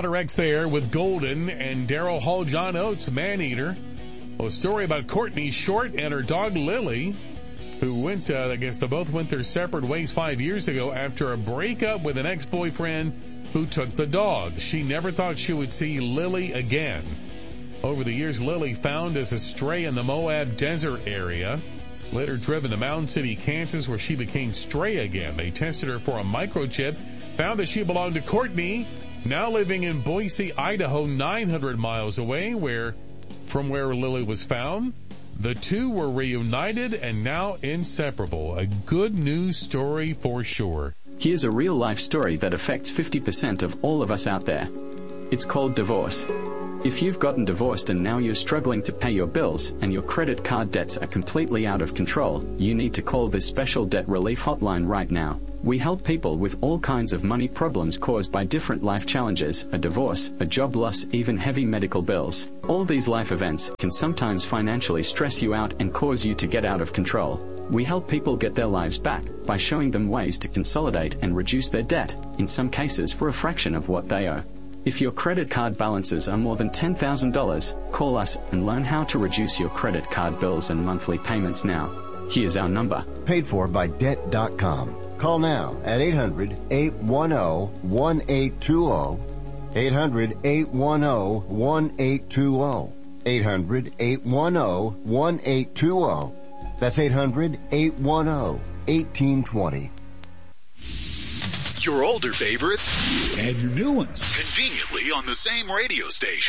Hunter X there with Golden and Daryl Hall, John Oates, Maneater. Well, a story about Courtney Short and her dog Lily, who went, I guess they both went their separate ways 5 years ago after a breakup with an ex-boyfriend who took the dog. She never thought she would see Lily again. Over the years, Lily found as a stray in the Moab Desert area, later driven to Mound City, Kansas, where she became stray again. They tested her for a microchip, found that she belonged to Courtney, now living in Boise, Idaho, 900 miles away from where Lily was found. The two were reunited and now inseparable. A good news story for sure. Here's a real-life story that affects 50% of all of us out there. It's called divorce. If you've gotten divorced and now you're struggling to pay your bills and your credit card debts are completely out of control, you need to call this special debt relief hotline right now. We help people with all kinds of money problems caused by different life challenges, a divorce, a job loss, even heavy medical bills. All these life events can sometimes financially stress you out and cause you to get out of control. We help people get their lives back by showing them ways to consolidate and reduce their debt, in some cases for a fraction of what they owe. If your credit card balances are more than $10,000, call us and learn how to reduce your credit card bills and monthly payments now. Here's our number. Paid for by Debt.com. Call now at 800-810-1820. 800-810-1820. 800-810-1820. That's 800-810-1820. Your older favorites and your new ones conveniently on the same radio station.